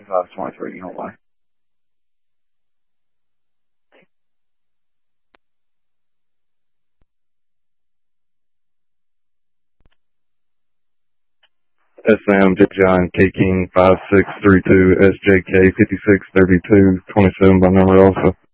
2523, you know why. SM to John K King 5632 SJK 5632 27 by number also.